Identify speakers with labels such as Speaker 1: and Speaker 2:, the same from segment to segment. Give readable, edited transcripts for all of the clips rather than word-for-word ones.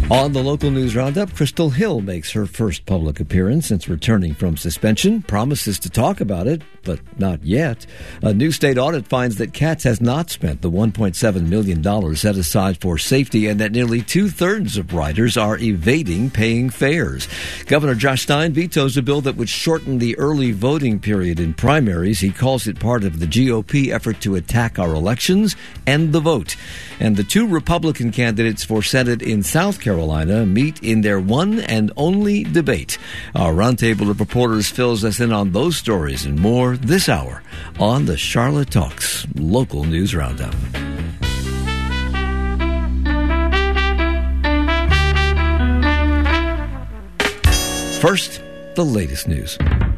Speaker 1: On the local news roundup, Crystal Hill makes her first public appearance since returning from suspension, promises to talk about it, but not yet. A new state audit finds that Katz has not spent the $1.7 million set aside for safety and that nearly two-thirds of riders are evading paying fares. Governor Josh Stein vetoes a bill that would shorten the early voting period in primaries. He calls it part of the GOP effort to attack our elections and the vote. And the two Republican candidates for Senate in South Carolina meet in their one and only debate. Our roundtable of reporters fills us in on those stories and more this hour on the Charlotte Talks Local News Roundup. First, the latest news.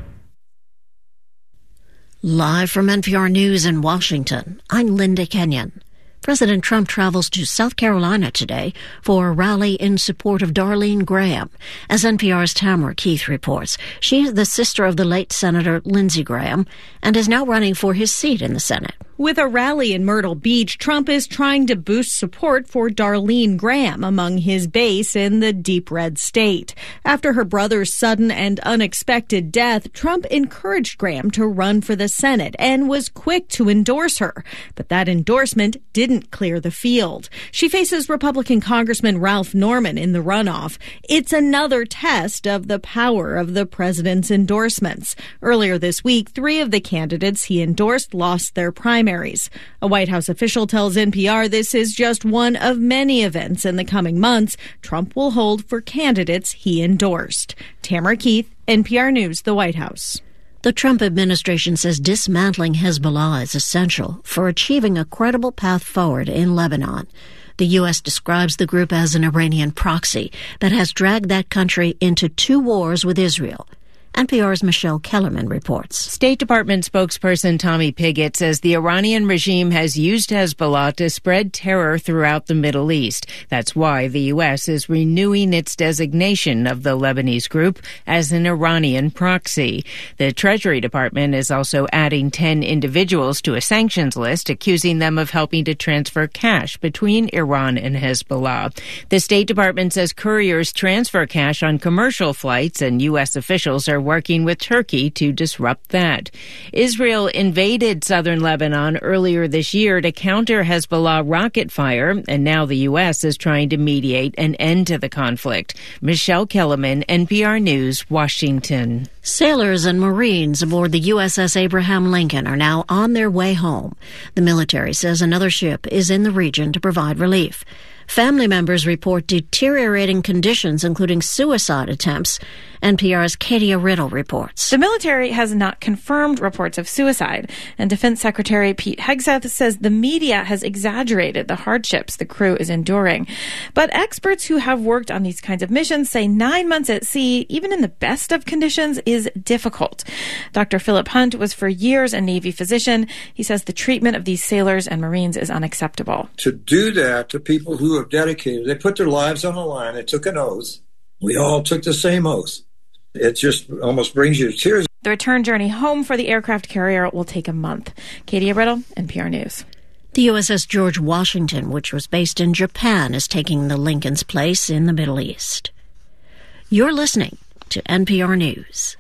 Speaker 2: Live from NPR News in Washington, I'm Linda Kenyon. President Trump travels to South Carolina today for a rally in support of Darlene Graham. As NPR's Tamara Keith reports, she is the sister of the late Senator Lindsey Graham and is now running for his seat in the Senate.
Speaker 3: With a rally in Myrtle Beach, Trump is trying to boost support for Darlene Graham among his base in the deep red state. After her brother's sudden and unexpected death, Trump encouraged Graham to run for the Senate and was quick to endorse her. But that endorsement didn't clear the field. She faces Republican Congressman Ralph Norman in the runoff. It's another test of the power of the president's endorsements. Earlier this week, 3 of the candidates he endorsed lost their primaries. A White House official tells NPR this is just one of many events in the coming months Trump will hold for candidates he endorsed. Tamara Keith, NPR News, the White House.
Speaker 2: The Trump administration says dismantling Hezbollah is essential for achieving a credible path forward in Lebanon. The U.S. describes the group as an Iranian proxy that has dragged that country into 2 wars with Israel. NPR's Michelle Kellerman reports.
Speaker 4: State Department spokesperson Tommy Pigott says the Iranian regime has used Hezbollah to spread terror throughout the Middle East. That's why the U.S. is renewing its designation of the Lebanese group as an Iranian proxy. The Treasury Department is also adding 10 individuals to a sanctions list, accusing them of helping to transfer cash between Iran and Hezbollah. The State Department says couriers transfer cash on commercial flights, and U.S. officials are working with Turkey to disrupt that. Israel invaded southern Lebanon earlier this year to counter Hezbollah rocket fire, and now the U.S. is trying to mediate an end to the conflict. Michelle Kellerman, NPR News, Washington.
Speaker 2: Sailors and Marines aboard the USS Abraham Lincoln are now on their way home. The military says another ship is in the region to provide relief. Family members report deteriorating conditions, including suicide attempts. NPR's Katia Riddle reports.
Speaker 5: The military has not confirmed reports of suicide, and Defense Secretary Pete Hegseth says the media has exaggerated the hardships the crew is enduring. But experts who have worked on these kinds of missions say 9 months at sea, even in the best of conditions, is difficult. Dr. Philip Hunt was for years a Navy physician. He says the treatment of these sailors and Marines is unacceptable.
Speaker 6: To do that to people who have dedicated, they put their lives on the line, they took an oath. We all took the same oath. It just almost brings you to tears.
Speaker 5: The return journey home for the aircraft carrier will take a month. Katia Riddle, NPR News.
Speaker 2: The USS George Washington, which was based in Japan, is taking the Lincoln's place in the Middle East. You're listening to NPR News.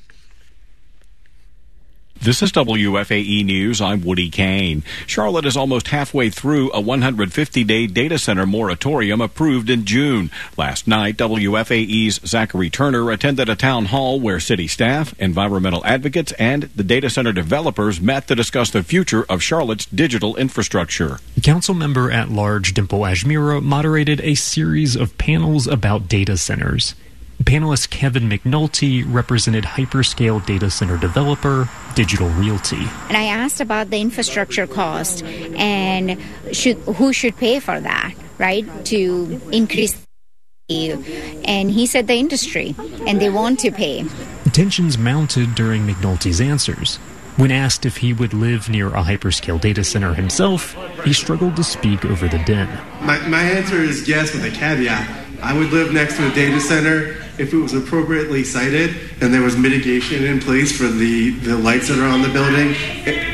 Speaker 7: This is WFAE News. I'm Woody Kane. Charlotte is almost halfway through a 150-day data center moratorium approved in June. Last night, WFAE's Zachary Turner attended a town hall where city staff, environmental advocates, and the data center developers met to discuss the future of Charlotte's digital infrastructure.
Speaker 8: Council member at large Dimple Ajmera moderated a series of panels about data centers. Panelist Kevin McNulty represented hyperscale data center developer Digital Realty.
Speaker 9: And I asked about the infrastructure cost and who should pay for that, right, to increase. And he said the industry, and they want to pay.
Speaker 8: Tensions mounted during McNulty's answers. When asked if he would live near a hyperscale data center himself, he struggled to speak over the din.
Speaker 10: My answer is yes, with a caveat. I would live next to a data center if it was appropriately sited and there was mitigation in place for the lights that are on the building.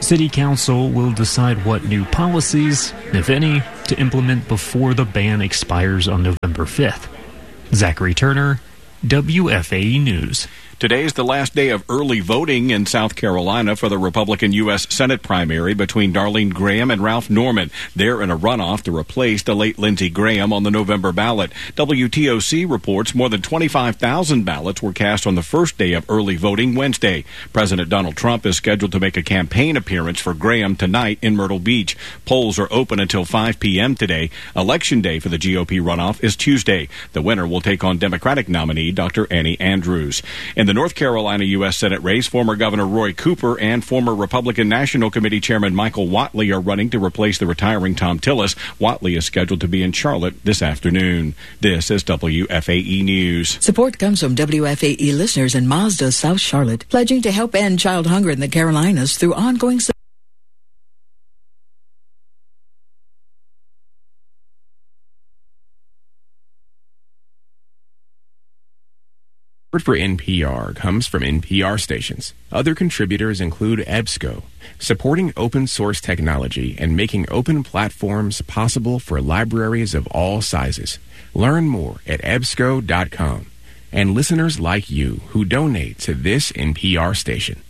Speaker 8: City Council will decide what new policies, if any, to implement before the ban expires on November 5th. Zachary Turner, WFAE News.
Speaker 7: Today's the last day of early voting in South Carolina for the Republican U.S. Senate primary between Darlene Graham and Ralph Norman. They're in a runoff to replace the late Lindsey Graham on the November ballot. WTOC reports more than 25,000 ballots were cast on the first day of early voting Wednesday. President Donald Trump is scheduled to make a campaign appearance for Graham tonight in Myrtle Beach. Polls are open until 5 p.m. today. Election day for the GOP runoff is Tuesday. The winner will take on Democratic nominee Dr. Annie Andrews. In the North Carolina U.S. Senate race, former Governor Roy Cooper and former Republican National Committee Chairman Michael Whatley are running to replace the retiring Tom Tillis. Whatley is scheduled to be in Charlotte this afternoon. This is WFAE News.
Speaker 11: Support comes from WFAE listeners in Mazda, South Charlotte, pledging to help end child hunger in the Carolinas through ongoing support.
Speaker 12: Support for NPR comes from NPR stations. Other contributors include EBSCO, supporting open source technology and making open platforms possible for libraries of all sizes. Learn more at ebsco.com. And listeners like you who donate to this NPR station.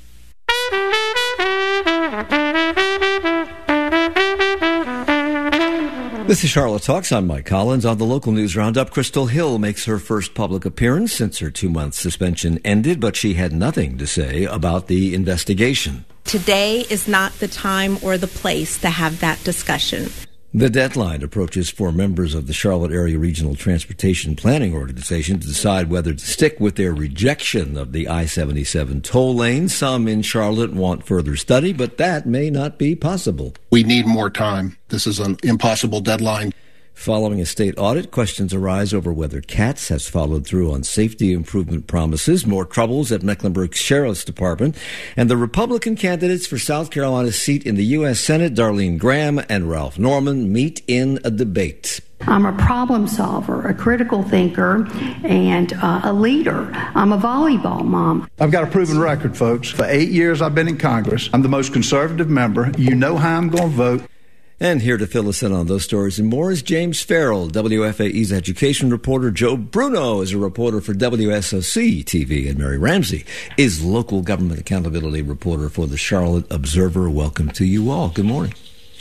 Speaker 1: This is Charlotte Talks. I'm Mike Collins. On the local news roundup, Crystal Hill makes her first public appearance since her 2-month suspension ended, but she had nothing to say about the investigation.
Speaker 13: Today is not the time or the place to have that discussion.
Speaker 1: The deadline approaches for members of the Charlotte Area Regional Transportation Planning Organization to decide whether to stick with their rejection of the I-77 toll lane. Some in Charlotte want further study, but that may not be possible.
Speaker 14: We need more time. This is an impossible deadline.
Speaker 1: Following a state audit, questions arise over whether CATS has followed through on safety improvement promises, more troubles at Mecklenburg Sheriff's Department, and the Republican candidates for South Carolina's seat in the U.S. Senate, Darlene Graham and Ralph Norman, meet in a debate.
Speaker 15: I'm a problem solver, a critical thinker, and a leader. I'm a volleyball mom.
Speaker 16: I've got a proven record, folks. For 8 years I've been in Congress. I'm the most conservative member. You know how I'm going to vote.
Speaker 1: And here to fill us in on those stories and more is James Farrell, WFAE's education reporter. Joe Bruno is a reporter for WSOC TV, and Mary Ramsey is local government accountability reporter for the Charlotte Observer. Welcome to you all. Good morning.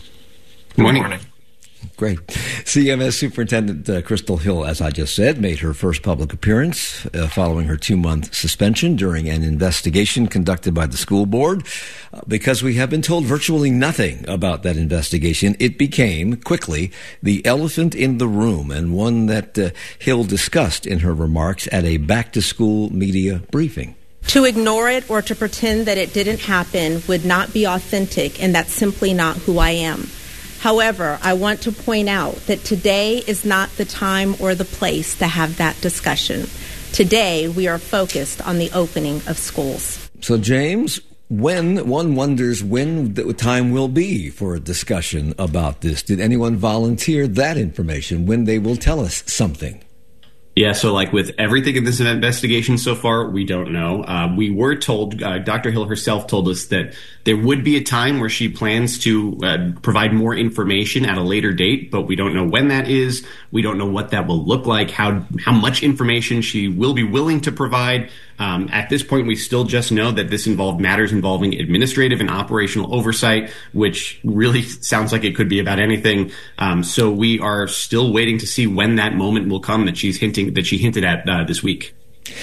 Speaker 17: Good morning.
Speaker 1: Great. CMS Superintendent Crystal Hill, as I just said, made her first public appearance following her 2-month suspension during an investigation conducted by the school board. Because we have been told virtually nothing about that investigation, it became quickly the elephant in the room, and one that Hill discussed in her remarks at a back-to-school media briefing.
Speaker 13: To ignore it or to pretend that it didn't happen would not be authentic, and that's simply not who I am. However, I want to point out that today is not the time or the place to have that discussion. Today, we are focused on the opening of schools.
Speaker 1: So, James, one wonders when the time will be for a discussion about this. Did anyone volunteer that information, when they will tell us something?
Speaker 17: Yeah, so like with everything in this investigation so far, we don't know. We were told, Dr. Hill herself told us that there would be a time where she plans to provide more information at a later date, but we don't know when that is. We don't know what that will look like, how much information she will be willing to provide. At this point, we still just know that this involved matters involving administrative and operational oversight, which really sounds like it could be about anything. So we are still waiting to see when that moment will come that she hinted at this week.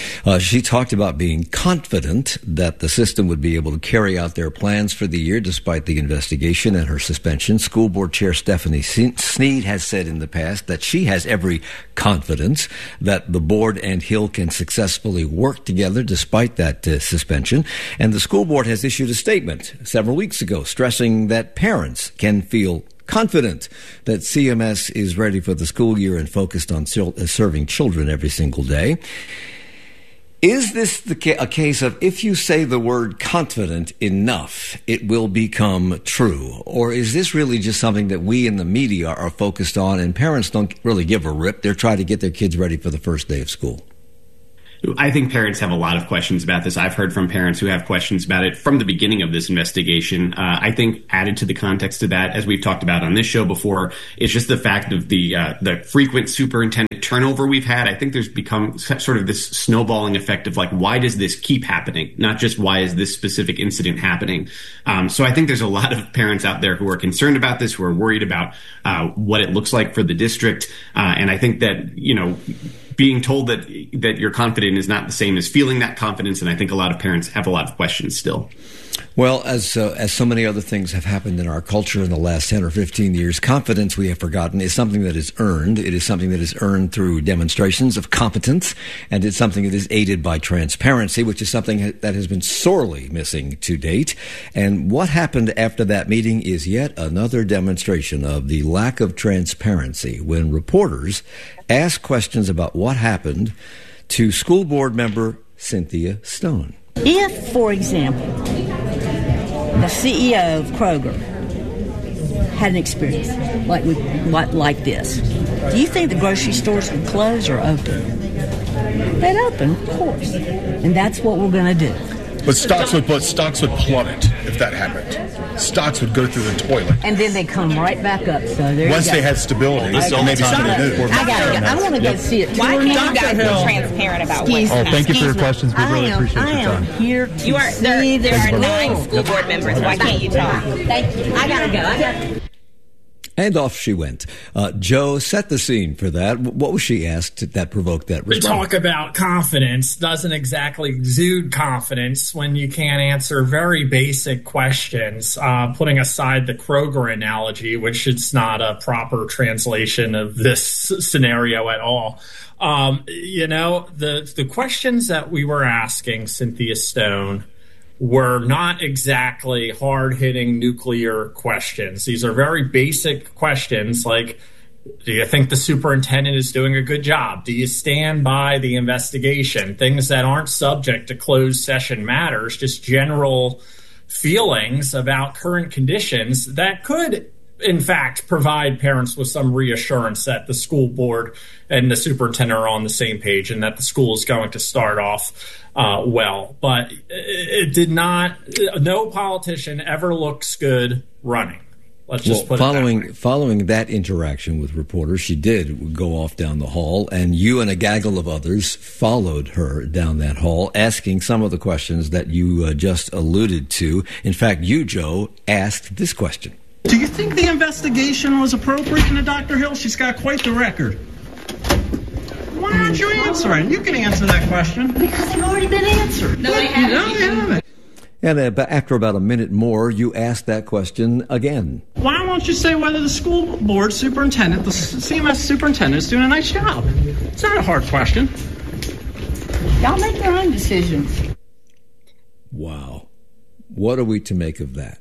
Speaker 1: She talked about being confident that the system would be able to carry out their plans for the year despite the investigation and her suspension. School Board Chair Stephanie Snead has said in the past that she has every confidence that the board and Hill can successfully work together despite that suspension. And the school board has issued a statement several weeks ago stressing that parents can feel confident that CMS is ready for the school year and focused on serving children every single day. Is this a case of if you say the word confident enough, it will become true? Or is this really just something that we in the media are focused on and parents don't really give a rip? They're trying to get their kids ready for the first day of school.
Speaker 17: I think parents have a lot of questions about this. I've heard from parents who have questions about it from the beginning of this investigation. I think added to the context of that, as we've talked about on this show before, is just the fact of the frequent superintendent turnover we've had. I think there's become sort of this snowballing effect of like, why does this keep happening? Not just why is this specific incident happening? So I think there's a lot of parents out there who are concerned about this, who are worried about what it looks like for the district. And I think that, being told that you're confident is not the same as feeling that confidence, and I think a lot of parents have a lot of questions still.
Speaker 1: Well, as so many other things have happened in our culture in the last 10 or 15 years, confidence, we have forgotten, is something that is earned. It is something that is earned through demonstrations of competence, and it's something that is aided by transparency, which is something that has been sorely missing to date. And what happened after that meeting is yet another demonstration of the lack of transparency when reporters ask questions about what happened to school board member Cynthia Stone.
Speaker 18: If, for example, the CEO of Kroger had an experience like this, do you think the grocery stores would close or open? They'd open, of course. And that's what we're going to do.
Speaker 14: But stocks would plummet if that happened. Stocks would go through the toilet.
Speaker 18: And then they come right back up. So there
Speaker 14: once they had stability, maybe somebody new.
Speaker 18: I gotta go. I want to go see it.
Speaker 19: Why can't you guys be transparent about what's happening?
Speaker 8: Thank you for your questions. We really appreciate your time.
Speaker 18: I am here to see
Speaker 19: there are 9 school board members. Why can't you talk?
Speaker 18: Thank you. I gotta go.
Speaker 1: And off she went. Joe set the scene for that. What was she asked that provoked that response?
Speaker 20: We talk about confidence doesn't exactly exude confidence when you can't answer very basic questions, putting aside the Kroger analogy, which is not a proper translation of this scenario at all. The questions that we were asking Cynthia Stone were not exactly hard-hitting nuclear questions. These are very basic questions like, do you think the superintendent is doing a good job? Do you stand by the investigation? Things that aren't subject to closed session matters, just general feelings about current conditions that could, in fact, provide parents with some reassurance that the school board and the superintendent are on the same page and that the school is going to start off well. But it did not. No politician ever looks good running. Let's just put it that way.
Speaker 1: Following that interaction with reporters, she did go off down the hall, and you and a gaggle of others followed her down that hall, asking some of the questions that you just alluded to. In fact, you, Joe, asked this question.
Speaker 21: Do you think the investigation was appropriate into Dr. Hill? She's got quite the record. Why aren't you answering? You can answer that question.
Speaker 18: Because they've already been answered.
Speaker 21: No, they haven't.
Speaker 1: And after about a minute more, you asked that question again.
Speaker 21: Why won't you say whether the school board superintendent, the CMS superintendent, is doing a nice job? It's not a hard question.
Speaker 18: Y'all make your own decisions.
Speaker 1: Wow. What are we to make of that?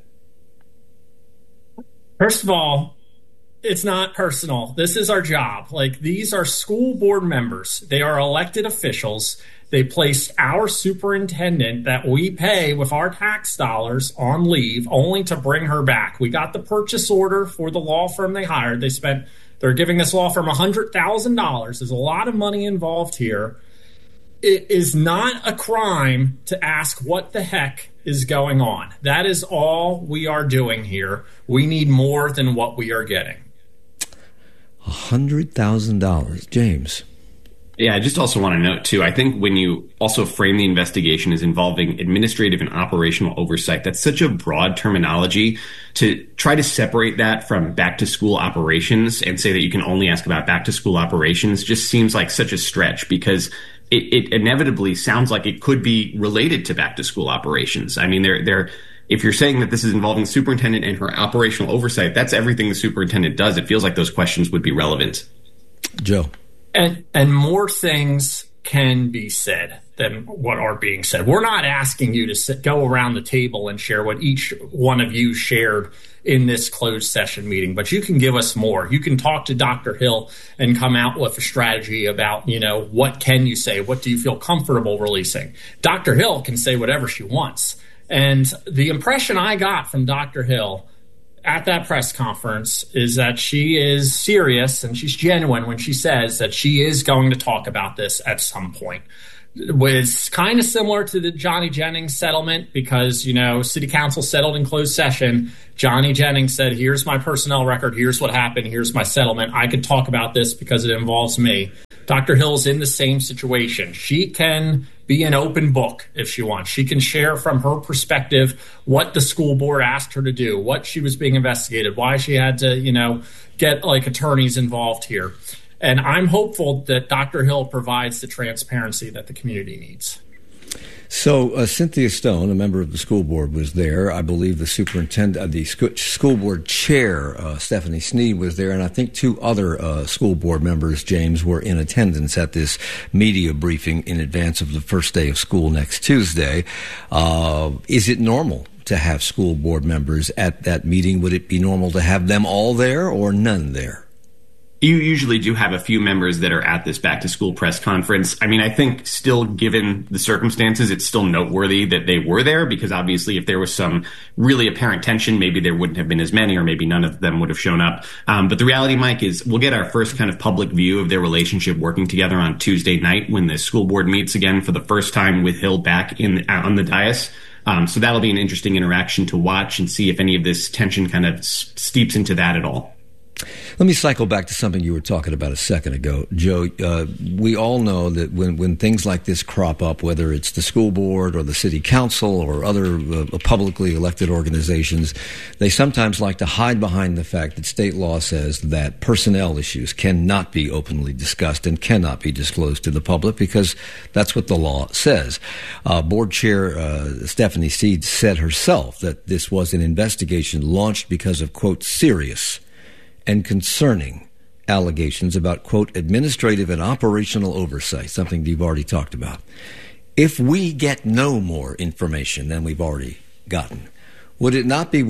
Speaker 20: First of all, it's not personal. This is our job. These are school board members. They are elected officials. They placed our superintendent that we pay with our tax dollars on leave only to bring her back. We got the purchase order for the law firm they hired. They're giving this law firm $100,000. There's a lot of money involved here. It is not a crime to ask what the heck is going on. That is all we are doing here. We need more than what we are getting.
Speaker 1: $100,000. James.
Speaker 17: Yeah, I just also want to note, too, I think when you also frame the investigation as involving administrative and operational oversight, that's such a broad terminology. To try to separate that from back-to-school operations and say that you can only ask about back-to-school operations just seems like such a stretch, because it inevitably sounds like it could be related to back-to-school operations. I mean, if you're saying that this is involving the superintendent and her operational oversight, that's everything the superintendent does. It feels like those questions would be relevant.
Speaker 1: Joe.
Speaker 20: And more things can be said than what are being said. We're not asking you to go around the table and share what each one of you shared in this closed session meeting, but you can give us more. You can talk to Dr. Hill and come out with a strategy about, what can you say? What do you feel comfortable releasing? Dr. Hill can say whatever she wants. And the impression I got from Dr. Hill at that press conference is that she is serious and she's genuine when she says that she is going to talk about this at some point. was kind of similar to the Johnny Jennings settlement because, city council settled in closed session. Johnny Jennings said, here's my personnel record. Here's what happened. Here's my settlement. I could talk about this because it involves me. Dr. Hill's in the same situation. She can be an open book if she wants. She can share from her perspective what the school board asked her to do, what she was being investigated, why she had to, get attorneys involved here. And I'm hopeful that Dr. Hill provides the transparency that the community needs.
Speaker 1: So Cynthia Stone, a member of the school board, was there. I believe the superintendent, the school board chair, Stephanie Sneed, was there, and I think two other school board members, James, were in attendance at this media briefing in advance of the first day of school next Tuesday. Is it normal to have school board members at that meeting? Would it be normal to have them all there or none there?
Speaker 17: You usually do have a few members that are at this back-to-school press conference. I mean, I think still, given the circumstances, it's still noteworthy that they were there because obviously if there was some really apparent tension, maybe there wouldn't have been as many or maybe none of them would have shown up. But the reality, Mike, is we'll get our first kind of public view of their relationship working together on Tuesday night when the school board meets again for the first time with Hill back on the dais. So that'll be an interesting interaction to watch and see if any of this tension kind of steeps into that at all.
Speaker 1: Let me cycle back to something you were talking about a second ago. Joe, we all know that when things like this crop up, whether it's the school board or the city council or other publicly elected organizations, they sometimes like to hide behind the fact that state law says that personnel issues cannot be openly discussed and cannot be disclosed to the public because that's what the law says. Board Chair Stephanie Sneed said herself that this was an investigation launched because of, quote, serious and concerning allegations about, quote, administrative and operational oversight, something you've already talked about. If we get no more information than we've already gotten, would it not be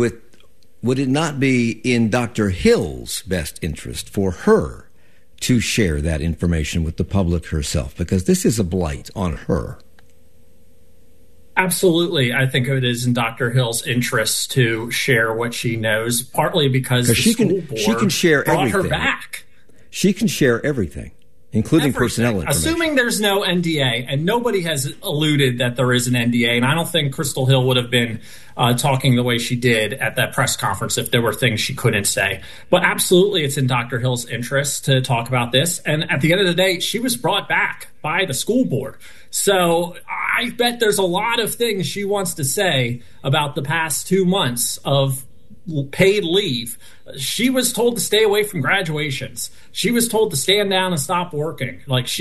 Speaker 1: in Dr. Hill's best interest for her to share that information with the public herself? Because this is a blight on her.
Speaker 20: Absolutely. I think it is in Dr. Hill's interest to share what she knows, partly because the school board brought her back.
Speaker 1: She can share everything, including personnel information.
Speaker 20: Assuming there's no NDA, and nobody has alluded that there is an NDA, and I don't think Crystal Hill would have been talking the way she did at that press conference if there were things she couldn't say. But absolutely, it's in Dr. Hill's interest to talk about this. And at the end of the day, she was brought back by the school board. So I bet there's a lot of things she wants to say about the past 2 months of paid leave. She was told to stay away from graduations. She was told to stand down and stop working.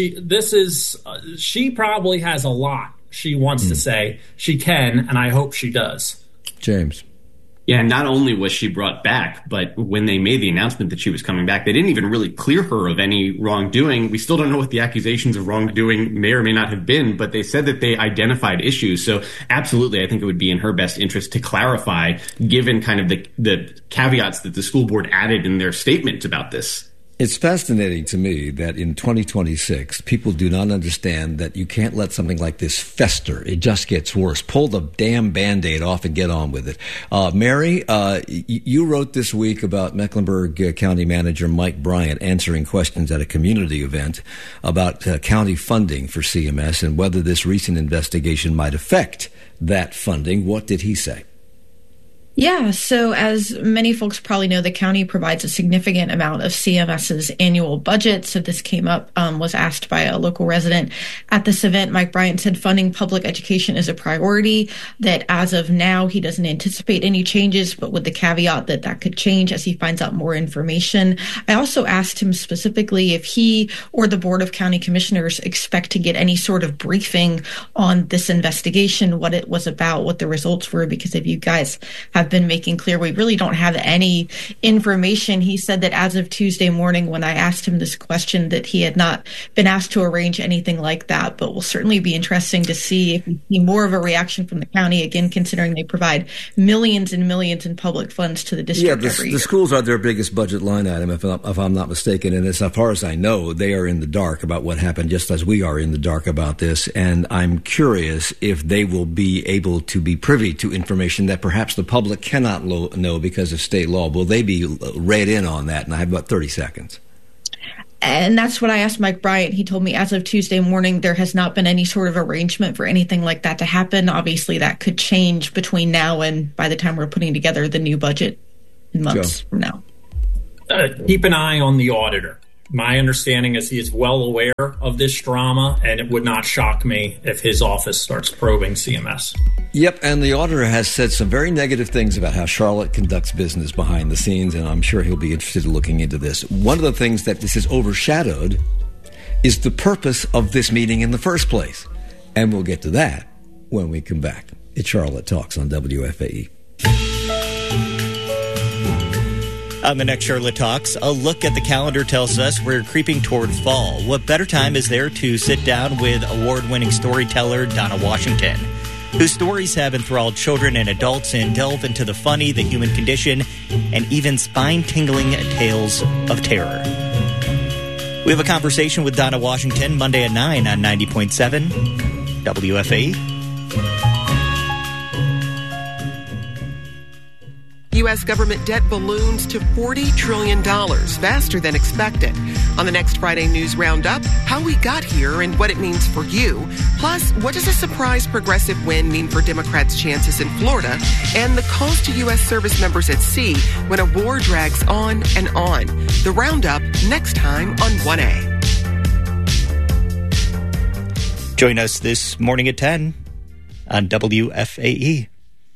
Speaker 20: She probably has a lot she wants to say. She can, and I hope she does.
Speaker 1: James.
Speaker 17: Yeah, not only was she brought back, but when they made the announcement that she was coming back, they didn't even really clear her of any wrongdoing. We still don't know what the accusations of wrongdoing may or may not have been, but they said that they identified issues. So absolutely, I think it would be in her best interest to clarify, given kind of the caveats that the school board added in their statement about this.
Speaker 1: It's fascinating to me that in 2026, people do not understand that you can't let something like this fester. It just gets worse. Pull the damn Band-Aid off and get on with it. Mary, you wrote this week about Mecklenburg County Manager Mike Bryant answering questions at a community event about county funding for CMS and whether this recent investigation might affect that funding. What did he say?
Speaker 3: Yeah, so as many folks probably know, the county provides a significant amount of CMS's annual budget. So this came up, was asked by a local resident at this event. Mike Bryant said funding public education is a priority, that as of now, he doesn't anticipate any changes, but with the caveat that that could change as he finds out more information. I also asked him specifically if he or the Board of County Commissioners expect to get any sort of briefing on this investigation, what it was about, what the results were, because if you guys have been making clear we really don't have any information. He said that as of Tuesday morning, when I asked him this question, that he had not been asked to arrange anything like that, but will certainly be interesting to see if we see more of a reaction from the county, again, considering they provide millions and millions in public funds to the district every year.
Speaker 1: The schools are their biggest budget line item, if I'm not mistaken, and as far as I know, they are in the dark about what happened, just as we are in the dark about this, and I'm curious if they will be able to be privy to information that perhaps the public cannot know because of state law. Will they be read in on that? And I have about 30 seconds.
Speaker 3: And that's what I asked Mike Bryant. He told me as of Tuesday morning, there has not been any sort of arrangement for anything like that to happen. Obviously, that could change between now and by the time we're putting together the new budget in months from now.
Speaker 20: Keep an eye on the auditor. My understanding is he is well aware of this drama, and it would not shock me if his office starts probing CMS.
Speaker 1: Yep, and the auditor has said some very negative things about how Charlotte conducts business behind the scenes, and I'm sure he'll be interested in looking into this. One of the things that this has overshadowed is the purpose of this meeting in the first place, and we'll get to that when we come back. It's Charlotte Talks on WFAE.
Speaker 4: On the next Charlotte Talks, a look at the calendar tells us we're creeping toward fall. What better time is there to sit down with award-winning storyteller Donna Washington, whose stories have enthralled children and adults and delve into the funny, the human condition, and even spine-tingling tales of terror. We have a conversation with Donna Washington Monday at 9 on 90.7 WFAE.
Speaker 22: U.S. government debt balloons to $40 trillion, faster than expected. On the next Friday News Roundup, how we got here and what it means for you. Plus, what does a surprise progressive win mean for Democrats' chances in Florida? And the calls to U.S. service members at sea when a war drags on and on. The Roundup next time on 1A.
Speaker 4: Join us this morning at 10 on WFAE.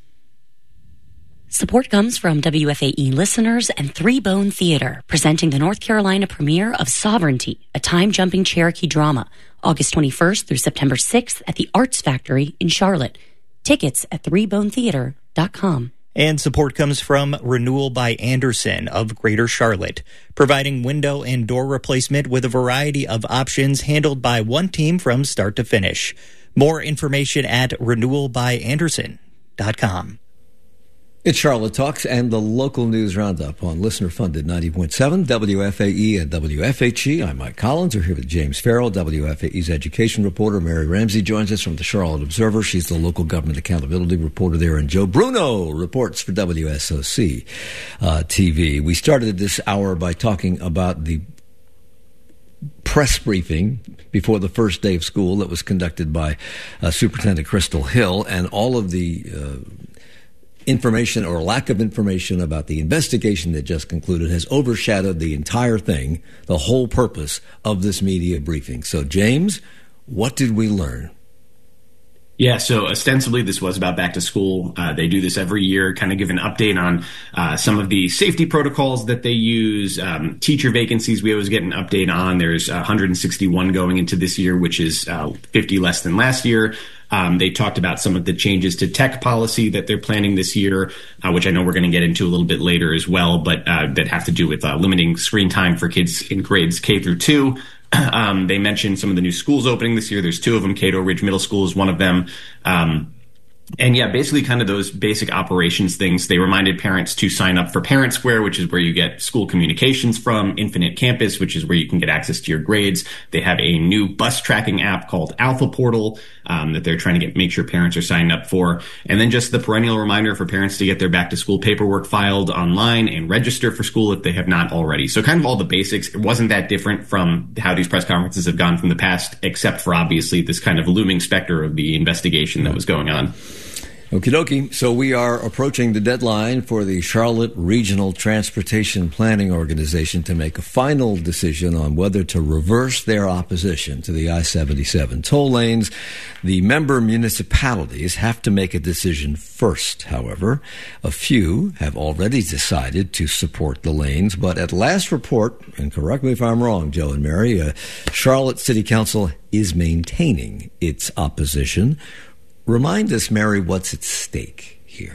Speaker 23: Support comes from WFAE listeners and Three Bone Theater, presenting the North Carolina premiere of Sovereignty, a time-jumping Cherokee drama, August 21st through September 6th at the Arts Factory in Charlotte. Tickets at threebonetheater.com.
Speaker 4: And support comes from Renewal by Andersen of Greater Charlotte, providing window and door replacement with a variety of options handled by one team from start to finish. More information at renewalbyandersen.com.
Speaker 1: It's Charlotte Talks and the local news roundup on listener-funded 90.7 WFAE and WFHE. I'm Mike Collins. We're here with James Farrell, WFAE's education reporter. Mary Ramsey joins us from the Charlotte Observer. She's the local government accountability reporter there. And Joe Bruno reports for WSOC TV. We started this hour by talking about the press briefing before the first day of school that was conducted by Superintendent Crystal Hill, and all of the information or lack of information about the investigation that just concluded has overshadowed the entire thing, the whole purpose of this media briefing. So, James, what did we learn?
Speaker 17: Yeah, so ostensibly this was about back to school. They do this every year, kind of give an update on some of the safety protocols that they use. Teacher vacancies, we always get an update on. There's 161 going into this year, which is 50 less than last year. They talked about some of the changes to tech policy that they're planning this year, which I know we're going to get into a little bit later as well, but that have to do with limiting screen time for kids in grades K through 2. They mentioned some of the new schools opening this year. There's 2 of them. Cato Ridge Middle School is one of them. And yeah, basically kind of those basic operations things. They reminded parents to sign up for Parent Square, which is where you get school communications from, Infinite Campus, which is where you can get access to your grades. They have a new bus tracking app called Alpha Portal that they're trying to make sure parents are signed up for. And then just the perennial reminder for parents to get their back to school paperwork filed online and register for school if they have not already. So kind of all the basics. It wasn't that different from how these press conferences have gone from the past, except for obviously this kind of looming specter of the investigation that was going on.
Speaker 1: Okie dokie. So we are approaching the deadline for the Charlotte Regional Transportation Planning Organization to make a final decision on whether to reverse their opposition to the I-77 toll lanes. The member municipalities have to make a decision first, however. A few have already decided to support the lanes, but at last report, and correct me if I'm wrong, Joe and Mary, Charlotte City Council is maintaining its opposition. Remind us, Mary, what's at stake here?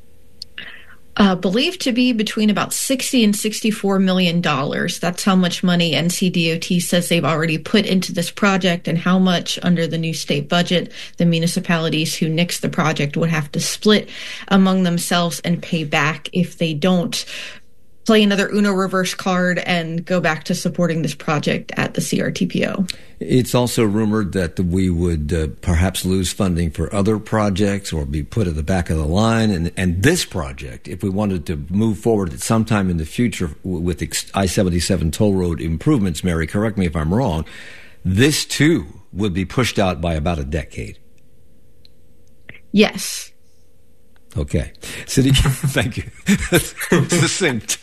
Speaker 3: Believed to be between about $60 and $64 million. That's how much money NCDOT says they've already put into this project, and how much under the new state budget the municipalities who nixed the project would have to split among themselves and pay back if they don't. play another Uno reverse card and go back to supporting this project at the CRTPO.
Speaker 1: It's also rumored that we would perhaps lose funding for other projects or be put at the back of the line. And this project, if we wanted to move forward at some time in the future with I-77 toll road improvements, Mary, correct me if I'm wrong, this too would be pushed out by about a decade.
Speaker 3: Yes.
Speaker 1: Okay. Thank you. Succinct.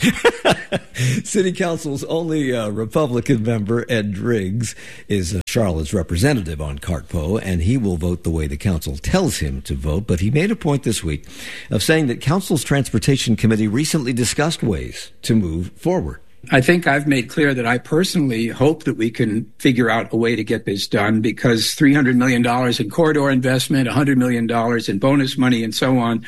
Speaker 1: City Council's only Republican member, Ed Driggs, is Charlotte's representative on CartPo, and he will vote the way the council tells him to vote. But he made a point this week of saying that council's transportation committee recently discussed ways to move forward.
Speaker 2: I think I've made clear that I personally hope that we can figure out a way to get this done, because $300 million in corridor investment, $100 million in bonus money, and so on,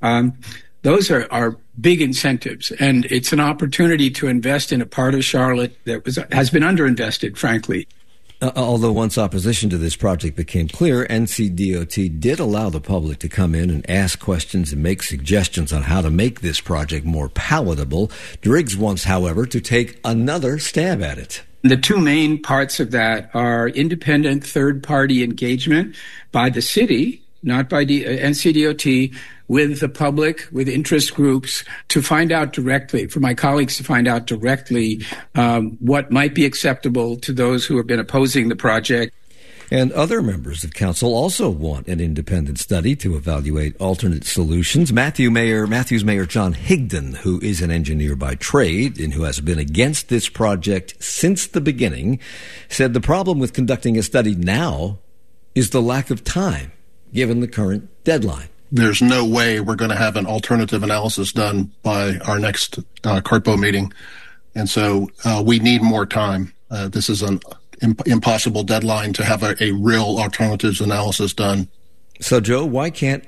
Speaker 2: those are big incentives. And it's an opportunity to invest in a part of Charlotte that has been underinvested, frankly.
Speaker 1: Although once opposition to this project became clear, NCDOT did allow the public to come in and ask questions and make suggestions on how to make this project more palatable. Driggs wants, however, to take another stab at it.
Speaker 2: The two main parts of that are independent third-party engagement by the city, not by the NCDOT, with the public, with interest groups, to find out directly, for my colleagues to find out directly what might be acceptable to those who have been opposing the project.
Speaker 1: And other members of council also want an independent study to evaluate alternate solutions. Matthews Mayor John Higdon, who is an engineer by trade and who has been against this project since the beginning, said the problem with conducting a study now is the lack of time, given the current deadline.
Speaker 14: There's no way we're going to have an alternative analysis done by our next CartPo meeting. And so we need more time. This is an impossible deadline to have a real alternatives analysis done.
Speaker 1: So, Joe, why can't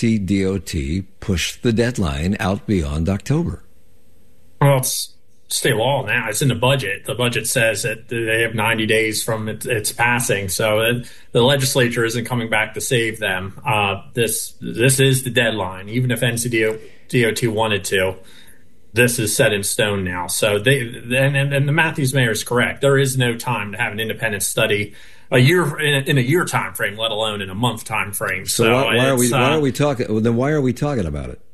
Speaker 1: NCDOT push the deadline out beyond October?
Speaker 20: Well, it's state law now. It's in the budget. The budget says that they have 90 days from its passing. So the legislature isn't coming back to save them. This is the deadline. Even if NCDOT wanted to, this is set in stone now. So and the Matthews mayor is correct. There is no time to have an independent study in a year time frame, let alone in a month time frame.
Speaker 1: So why are we talking? Then why are we talking about it?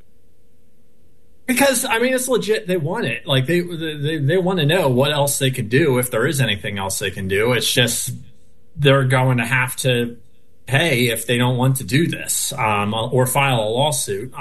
Speaker 20: Because, I mean, it's legit. They want it. Like, they want to know what else they can do, if there is anything else they can do. It's just they're going to have to pay if they don't want to do this or file a lawsuit.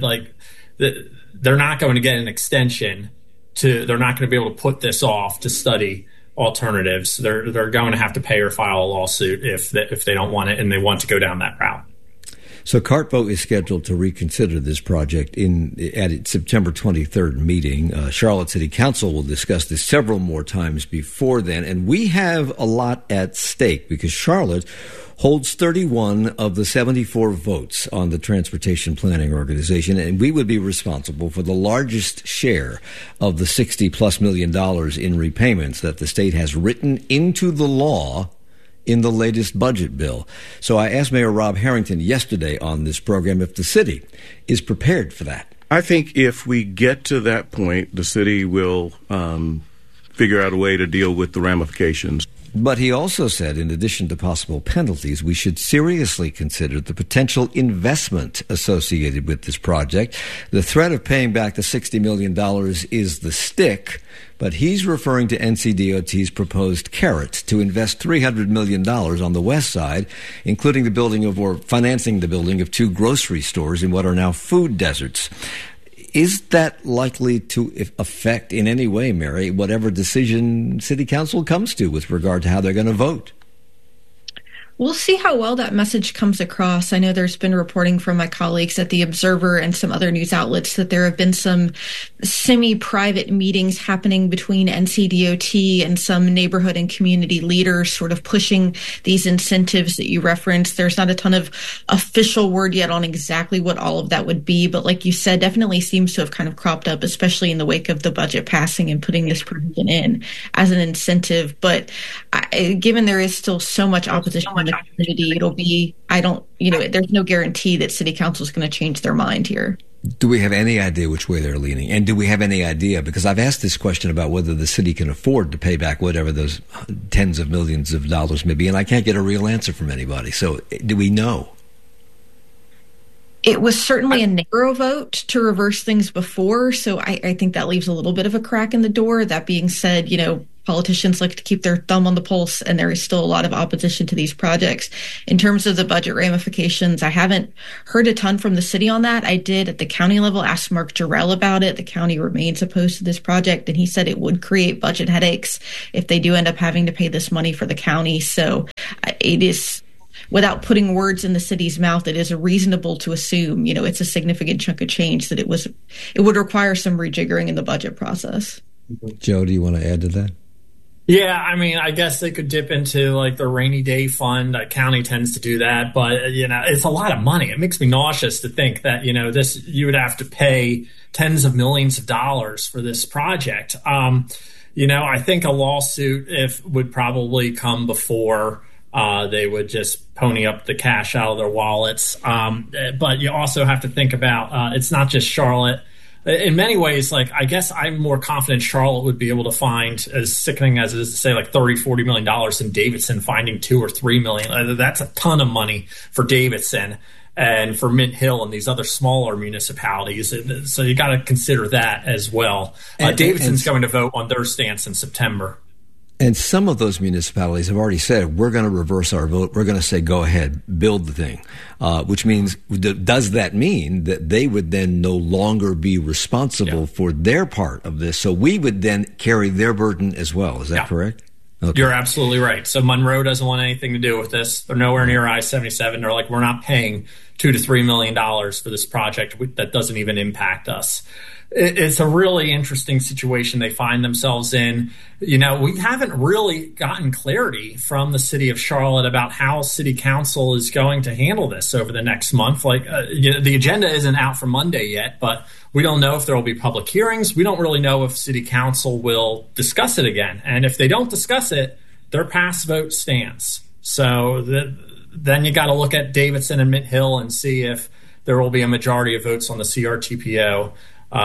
Speaker 20: They're not going to get an extension. They're not going to be able to put this off to study alternatives. They're going to have to pay or file a lawsuit if they don't want it and they want to go down that route.
Speaker 1: So CartPo is scheduled to reconsider this project at its September 23rd meeting. Charlotte City Council will discuss this several more times before then. And we have a lot at stake because Charlotte holds 31 of the 74 votes on the Transportation Planning Organization, and we would be responsible for the largest share of the $60+ million in repayments that the state has written into the law in the latest budget bill. So I asked Mayor Rob Harrington yesterday on this program if the city is prepared for that.
Speaker 5: I think if we get to that point, the city will figure out a way to deal with the ramifications.
Speaker 1: But he also said, in addition to possible penalties, we should seriously consider the potential investment associated with this project. The threat of paying back the $60 million is the stick, but he's referring to NCDOT's proposed carrot to invest $300 million on the west side, including financing the building of 2 grocery stores in what are now food deserts. Is that likely to affect in any way, Mary, whatever decision City Council comes to with regard to how they're going to vote?
Speaker 3: We'll see how well that message comes across. I know there's been reporting from my colleagues at The Observer and some other news outlets that there have been some semi-private meetings happening between NCDOT and some neighborhood and community leaders sort of pushing these incentives that you referenced. There's not a ton of official word yet on exactly what all of that would be, but like you said, definitely seems to have kind of cropped up, especially in the wake of the budget passing and putting this provision in as an incentive. But given there is still so much opposition in the opportunity. It'll be, there's no guarantee that city council is going to change their mind here.
Speaker 1: Do we have any idea which way they're leaning? And do we have any idea? Because I've asked this question about whether the city can afford to pay back whatever those tens of millions of dollars may be, and I can't get a real answer from anybody. So do we know?
Speaker 3: It was certainly a narrow vote to reverse things before, so I think that leaves a little bit of a crack in the door. That being said, politicians like to keep their thumb on the pulse, and there is still a lot of opposition to these projects. In terms of the budget ramifications, I haven't heard a ton from the city on that. I did at the county level ask Mark Jarrell about it. The county remains opposed to this project, and he said it would create budget headaches if they do end up having to pay this money for the county. So it is, without putting words in the city's mouth, it is reasonable to assume, it's a significant chunk of change that it would require some rejiggering in the budget process.
Speaker 1: Joe, do you want to add to that?
Speaker 20: Yeah, I guess they could dip into the rainy day fund. County tends to do that, but it's a lot of money. It makes me nauseous to think that you would have to pay tens of millions of dollars for this project. I think a lawsuit would probably come before they would just pony up the cash out of their wallets. But you also have to think about it's not just Charlotte. In many ways, I guess I'm more confident Charlotte would be able to find, as sickening as it is to say, $30-40 million in Davidson, finding $2 or $3 million. That's a ton of money for Davidson and for Mint Hill and these other smaller municipalities. So you got to consider that as well. Davidson's going to vote on their stance in September.
Speaker 1: And some of those municipalities have already said, we're going to reverse our vote. We're going to say, go ahead, build the thing, which means, does that mean that they would then no longer be responsible for their part of this? So we would then carry their burden as well. Is that correct? Okay.
Speaker 20: You're absolutely right. So Monroe doesn't want anything to do with this. They're nowhere near I-77. They're we're not paying $2 to $3 million for this project that doesn't even impact us. It's a really interesting situation they find themselves in. We haven't really gotten clarity from the city of Charlotte about how city council is going to handle this over the next month. The agenda isn't out for Monday yet, but we don't know if there will be public hearings. We don't really know if city council will discuss it again. And if they don't discuss it, their pass vote stands. So then you got to look at Davidson and Mint Hill and see if there will be a majority of votes on the CRTPO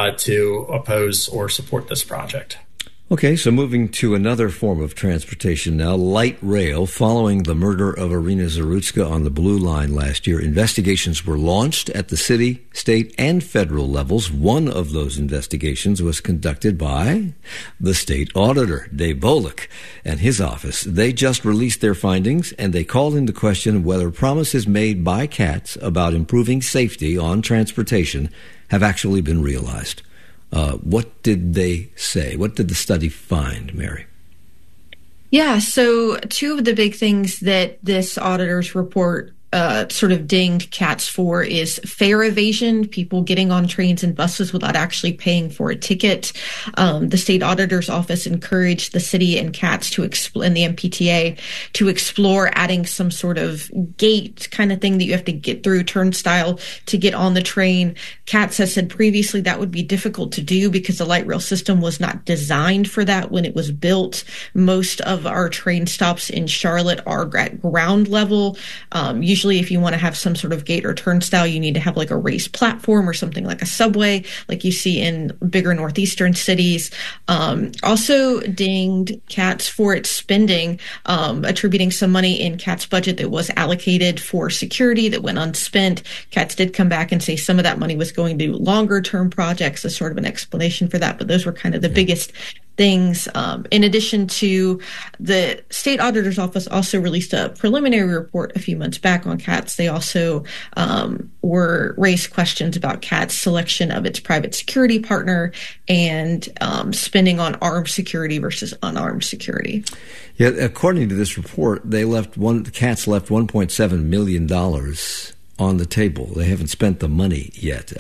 Speaker 20: to oppose or support this project.
Speaker 1: Okay, so moving to another form of transportation now, light rail. Following the murder of Irina Zarutska on the Blue Line last year, investigations were launched at the city, state, and federal levels. One of those investigations was conducted by the state auditor, Dave Bolick, and his office. They just released their findings, and they called into question whether promises made by CATS about improving safety on transportation have actually been realized. What did they say? What did the study find, Mary?
Speaker 3: Yeah, so two of the big things that this auditor's report sort of dinged CATS for is fare evasion, people getting on trains and buses without actually paying for a ticket. The state auditor's office encouraged the city and CATS and the MPTA to explore adding some sort of gate kind of thing that you have to get through, turnstile, to get on the train. CATS has said previously that would be difficult to do because the light rail system was not designed for that when it was built. Most of our train stops in Charlotte are at ground level. Usually if you want to have some sort of gate or turnstile, you need to have a raised platform or something like a subway, like you see in bigger northeastern cities. Also dinged CATS for its spending, attributing some money in CATS budget that was allocated for security that went unspent. CATS did come back and say some of that money was going to longer term projects as sort of an explanation for that, but those were kind of the biggest things. In addition to, the state auditor's office also released a preliminary report a few months back on CATS. They also raised questions about CATS' selection of its private security partner and spending on armed security versus unarmed security.
Speaker 1: Yeah, according to this report, CATS left $1.7 million on the table. They haven't spent the money yet.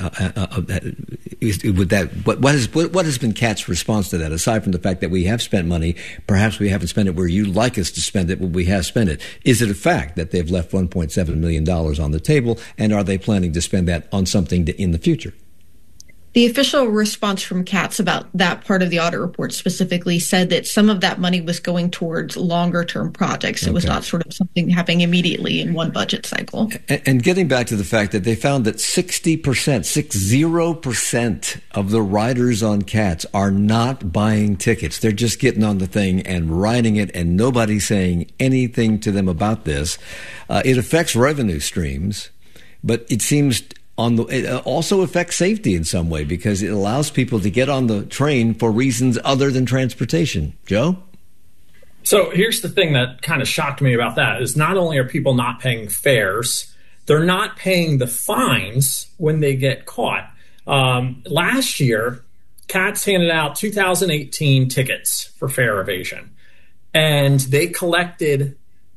Speaker 1: What has been CATS' response to that, aside from the fact that we have spent money, perhaps we haven't spent it where you'd like us to spend it, but we have spent it? Is it a fact that they've left $1.7 million on the table, and are they planning to spend that on something in the future?
Speaker 3: The official response from Katz about that part of the audit report specifically said that some of that money was going towards longer-term projects. It was not sort of something happening immediately in one budget cycle.
Speaker 1: And getting back to the fact that they found that 60% of the riders on Katz are not buying tickets. They're just getting on the thing and riding it, and nobody's saying anything to them about this. It affects revenue streams, but it seems it also affects safety in some way because it allows people to get on the train for reasons other than transportation. Joe?
Speaker 20: So here's the thing that kind of shocked me about that is not only are people not paying fares, they're not paying the fines when they get caught. Last year, Katz handed out 2018 tickets for fare evasion, and they collected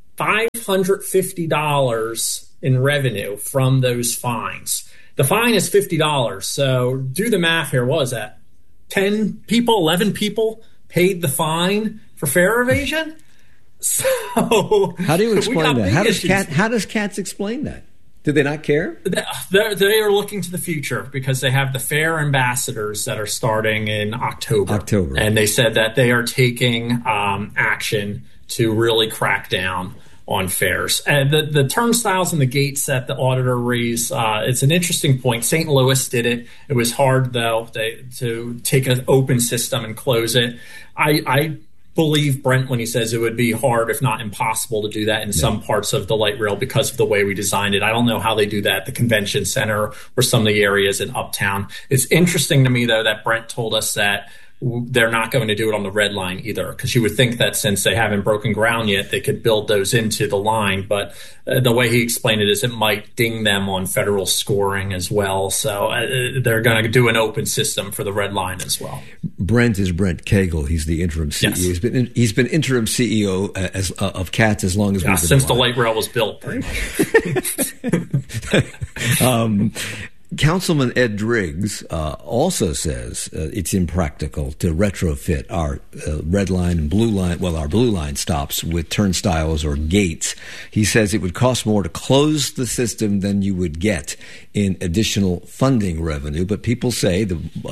Speaker 20: $550 in revenue from those fines. The fine is $50. So do the math here. What was that? 10 people, 11 people paid the fine for fare evasion? So
Speaker 1: how do you explain that? How does Katz explain that? Did they not care?
Speaker 20: They are looking to the future because they have the fare ambassadors that are starting in October. And they said that they are taking action to really crack down on fares. And the turnstiles and the gates that the auditor raised, it's an interesting point. St. Louis did it. It was hard, though, to take an open system and close it. I believe Brent when he says it would be hard, if not impossible, to do that in some parts of the light rail because of the way we designed it. I don't know how they do that at the convention center or some of the areas in Uptown. It's interesting to me, though, that Brent told us that they're not going to do it on the red line either, because you would think that since they haven't broken ground yet, they could build those into the line. But the way he explained it is it might ding them on federal scoring as well. So they're going to do an open system for the red line as well.
Speaker 1: Brent is Brent Cagle. He's the interim CEO. Yes. He's been interim CEO of Katz as long as we've been
Speaker 20: since the light rail was built, pretty
Speaker 1: much. Councilman Ed Driggs also says it's impractical to retrofit our red line and blue line, our blue line stops with turnstiles or gates. He says it would cost more to close the system than you would get in additional funding revenue. But people say,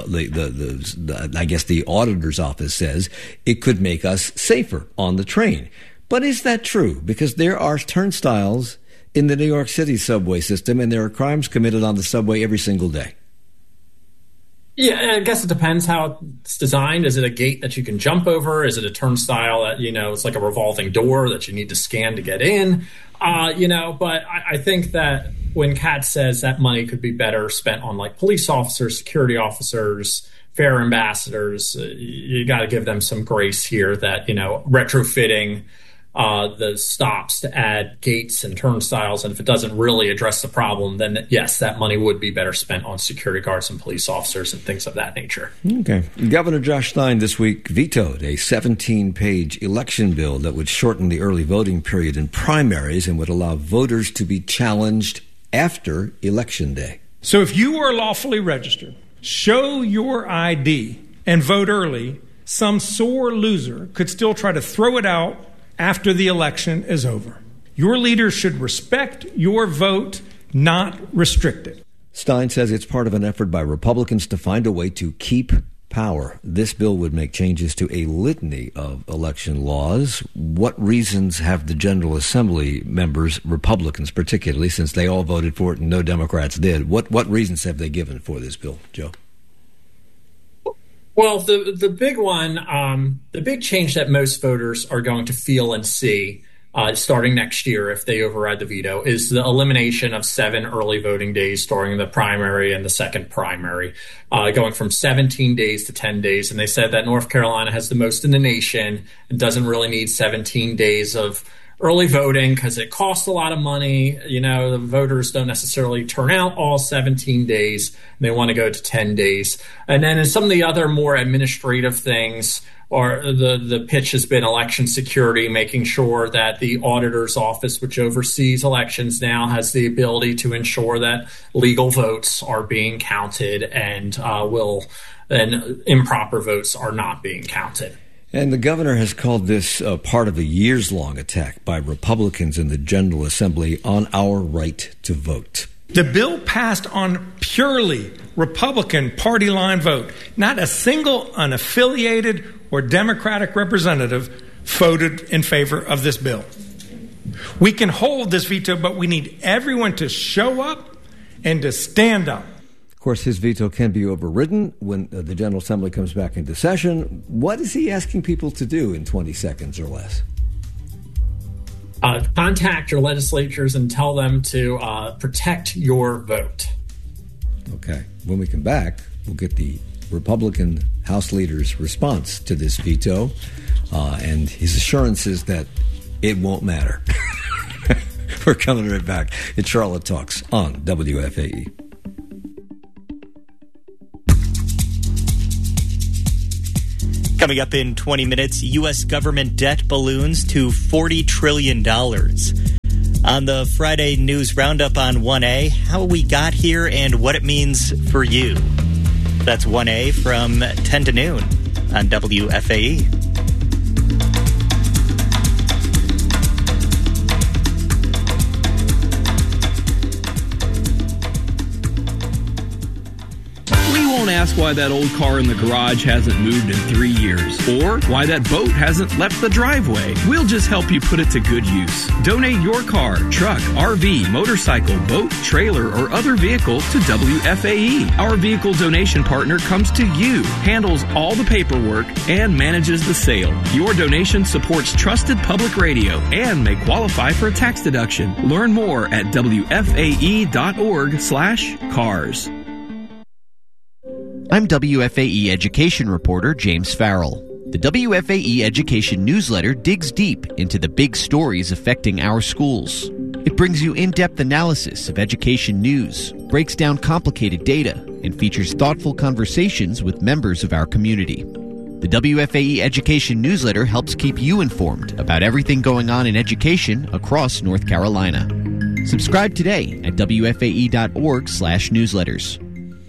Speaker 1: I guess the auditor's office says, it could make us safer on the train. But is that true? Because there are turnstiles in the New York City subway system, and there are crimes committed on the subway every single day.
Speaker 20: Yeah, I guess it depends how it's designed. Is it a gate that you can jump over? Is it a turnstile that, it's like a revolving door that you need to scan to get in? But I think that when Katz says that money could be better spent on like police officers, security officers, fare ambassadors, you got to give them some grace here that, retrofitting the stops to add gates and turnstiles, and if it doesn't really address the problem, then yes, that money would be better spent on security guards and police officers and things of that nature.
Speaker 1: Okay. Governor Josh Stein this week vetoed a 17-page election bill that would shorten the early voting period in primaries and would allow voters to be challenged after Election Day.
Speaker 6: So if you are lawfully registered, show your ID, and vote early, some sore loser could still try to throw it out after the election is over. Your leaders should respect your vote, not restrict it.
Speaker 1: Stein says it's part of an effort by Republicans to find a way to keep power. This bill would make changes to a litany of election laws. What reasons have the General Assembly members, Republicans particularly, since they all voted for it and no Democrats did, what reasons have they given for this bill, Joe?
Speaker 20: Well, the big one, the big change that most voters are going to feel and see starting next year if they override the veto is the elimination of 7 early voting days during the primary and the second primary, going from 17 days to 10 days. And they said that North Carolina has the most in the nation and doesn't really need 17 days of early voting because it costs a lot of money. The voters don't necessarily turn out all 17 days. And they want to go to 10 days. And then in some of the other more administrative things, or the pitch has been election security, making sure that the auditor's office, which oversees elections now, has the ability to ensure that legal votes are being counted and improper votes are not being counted.
Speaker 1: And the governor has called this part of a years-long attack by Republicans in the General Assembly on our right to vote.
Speaker 6: The bill passed on purely Republican party line vote. Not a single unaffiliated or Democratic representative voted in favor of this bill. We can hold this veto, but we need everyone to show up and to stand up.
Speaker 1: Of course, his veto can be overridden when the General Assembly comes back into session. What is he asking people to do in 20 seconds or less?
Speaker 20: Contact your legislatures and tell them to protect your vote.
Speaker 1: Okay. When we come back, we'll get the Republican House leader's response to this veto and his assurances that it won't matter. We're coming right back. It's Charlotte Talks on WFAE.
Speaker 4: Coming up in 20 minutes, U.S. government debt balloons to $40 trillion. On the Friday News Roundup on 1A, how we got here and what it means for you. That's 1A from 10 to noon on WFAE.
Speaker 7: Ask why that old car in the garage hasn't moved in 3 years, or why that boat hasn't left the driveway. We'll just help you put it to good use. Donate your car, truck, RV, motorcycle, boat, trailer, or other vehicle to WFAE. Our vehicle donation partner comes to you, handles all the paperwork, and manages the sale. Your donation supports trusted public radio and may qualify for a tax deduction. Learn more at WFAE.org/cars.
Speaker 9: I'm WFAE education reporter James Farrell. The WFAE education newsletter digs deep into the big stories affecting our schools. It brings you in-depth analysis of education news, breaks down complicated data, and features thoughtful conversations with members of our community. The WFAE education newsletter helps keep you informed about everything going on in education across North Carolina. Subscribe today at WFAE.org/newsletters.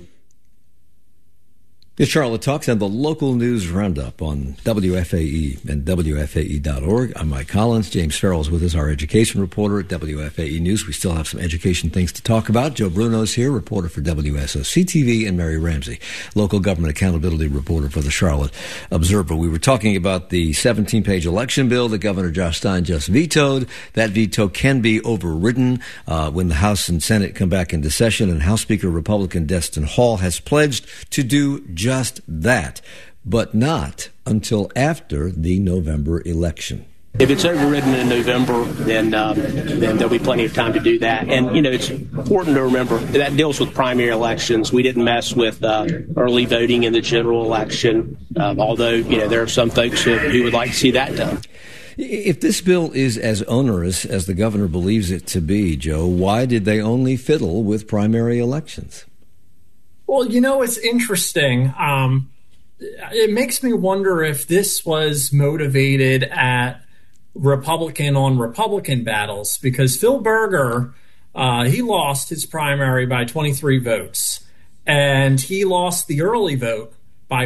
Speaker 1: It's Charlotte Talks and the local news roundup on WFAE and WFAE.org. I'm Mike Collins. James Farrell is with us, our education reporter at WFAE News. We still have some education things to talk about. Joe Bruno's here, reporter for WSOC-TV, and Mary Ramsey, local government accountability reporter for the Charlotte Observer. We were talking about the 17-page election bill that Governor Josh Stein just vetoed. That veto can be overridden when the House and Senate come back into session, and House Speaker Republican Destin Hall has pledged to do just that, but not until after the November election.
Speaker 10: If it's overridden in November, then there'll be plenty of time to do that. And, it's important to remember that deals with primary elections. We didn't mess with early voting in the general election, although, there are some folks who would like to see that done.
Speaker 1: If this bill is as onerous as the governor believes it to be, Joe, why did they only fiddle with primary elections?
Speaker 20: Well, it's interesting. It makes me wonder if this was motivated at Republican on Republican battles, because Phil Berger, he lost his primary by 23 votes, and he lost the early vote by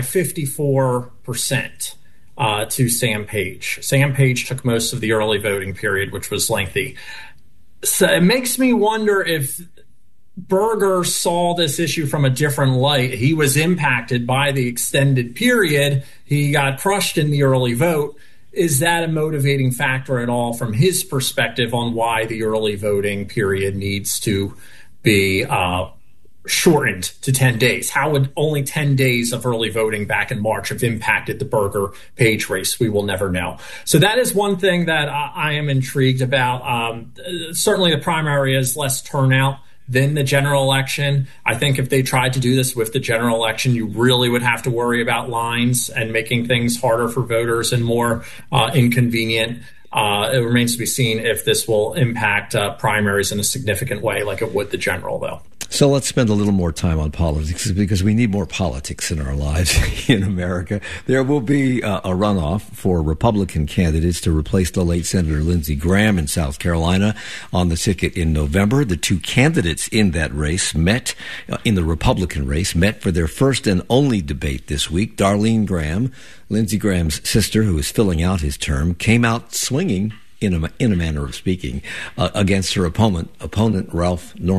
Speaker 20: 54% to Sam Page. Sam Page took most of the early voting period, which was lengthy. So it makes me wonder if Berger saw this issue from a different light. He was impacted by the extended period. He got crushed in the early vote. Is that a motivating factor at all from his perspective on why the early voting period needs to be shortened to 10 days? How would only 10 days of early voting back in March have impacted the Berger-Page race? We will never know. So that is one thing that I am intrigued about. Certainly the primary is less turnout than the general election. I think if they tried to do this with the general election, you really would have to worry about lines and making things harder for voters and more inconvenient. It remains to be seen if this will impact primaries in a significant way like it would the general, though.
Speaker 1: So let's spend a little more time on politics, because we need more politics in our lives in America. There will be a runoff for Republican candidates to replace the late Senator Lindsey Graham in South Carolina on the ticket in November. The two candidates in that race met, in the Republican race, met for their first and only debate this week. Darlene Graham, Lindsey Graham's sister, who is filling out his term, came out swinging, in a manner of speaking, against her opponent, Ralph Norman.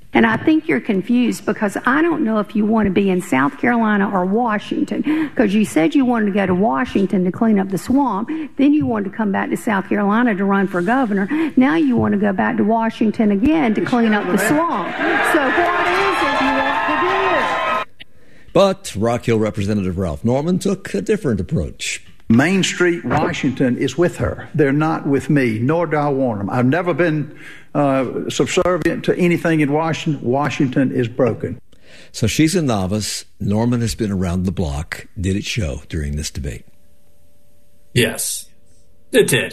Speaker 11: And I think you're confused because I don't know if you want to be in South Carolina or Washington, because you said you wanted to go to Washington to clean up the swamp. Then you wanted to come back to South Carolina to run for governor. Now you want to go back to Washington again to clean up the swamp. So what is it you want to do?
Speaker 1: But Rock Hill Representative Ralph Norman took a different approach.
Speaker 16: Main Street, Washington is with her. They're not with me, nor do I want them. I've never been subservient to anything in Washington. Washington is broken.
Speaker 1: So she's a novice. Norman has been around the block. Did it show during this debate?
Speaker 20: Yes, it did.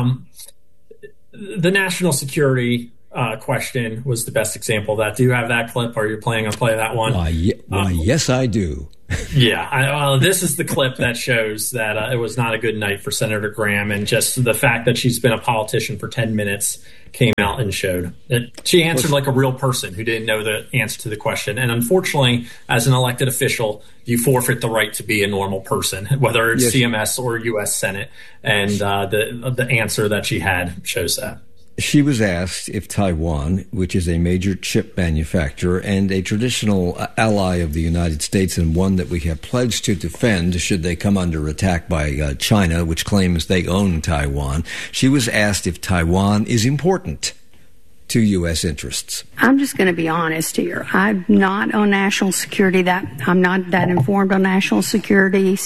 Speaker 20: The national security question was the best example of that. Do you have that clip? Or are you planning on playing that one?
Speaker 1: Why, yes, I do.
Speaker 20: Yeah, this is the clip that shows that it was not a good night for Senator Graham, and just the fact that she's been a politician for 10 minutes came out and showed that she answered like a real person who didn't know the answer to the question. And unfortunately, as an elected official, you forfeit the right to be a normal person, whether it's CMS or U.S. Senate. And the answer that she had shows that.
Speaker 1: She was asked if Taiwan, which is a major chip manufacturer and a traditional ally of the United States and one that we have pledged to defend should they come under attack by China, which claims they own Taiwan, she was asked if Taiwan is important to U.S. interests.
Speaker 11: I'm just going to be honest here. I'm not on national security. I'm not that informed on national security,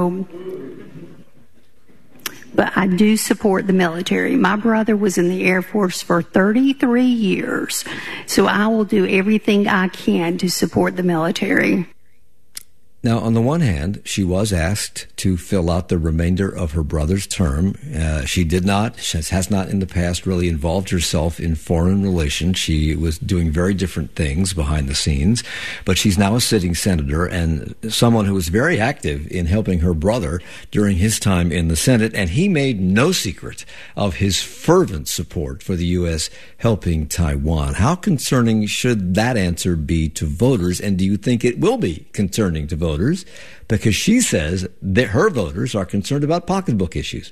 Speaker 11: but I do support the military. My brother was in the Air Force for 33 years, so I will do everything I can to support the military.
Speaker 1: Now, on the one hand, she was asked to fill out the remainder of her brother's term. She did not. She has not in the past really involved herself in foreign relations. She was doing very different things behind the scenes. But she's now a sitting senator and someone who was very active in helping her brother during his time in the Senate. And he made no secret of his fervent support for the U.S. helping Taiwan. How concerning should that answer be to voters? And do you think it will be concerning to voters? Because she says that her voters are concerned about pocketbook issues.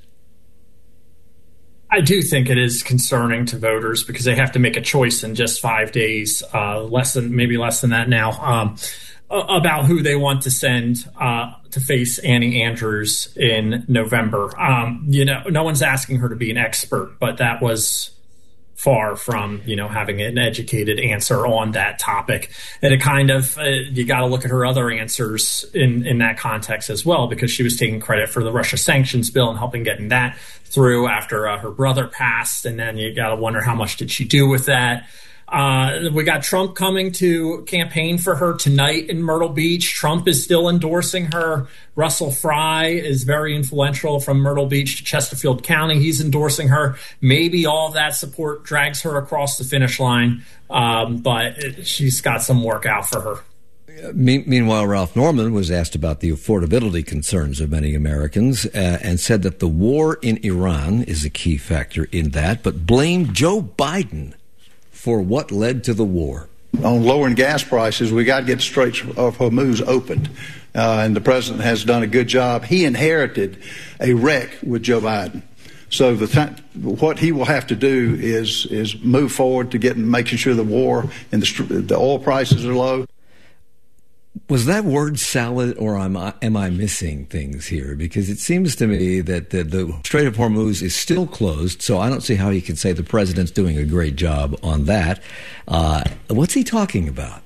Speaker 20: I do think it is concerning to voters because they have to make a choice in just 5 days, less than that now, about who they want to send to face Annie Andrews in November. No one's asking her to be an expert, but that was far from, having an educated answer on that topic. And it kind of, you got to look at her other answers in that context as well, because she was taking credit for the Russia sanctions bill and helping getting that through after her brother passed. And then you got to wonder how much did she do with that? We got Trump coming to campaign for her tonight in Myrtle Beach. Trump is still endorsing her. Russell Fry is very influential from Myrtle Beach to Chesterfield County. He's endorsing her. Maybe all of that support drags her across the finish line, but she's got some work out for her.
Speaker 1: Meanwhile, Ralph Norman was asked about the affordability concerns of many Americans and said that the war in Iran is a key factor in that, but blamed Joe Biden for what led to the war.
Speaker 16: On lowering gas prices, we got to get the Straits of Hormuz opened, and the president has done a good job. He inherited a wreck with Joe Biden. So what he will have to do is move forward to making sure the war and the oil prices are low.
Speaker 1: Was that word salad, or am I missing things here? Because it seems to me that the Strait of Hormuz is still closed, so I don't see how he can say the president's doing a great job on that. What's he talking about?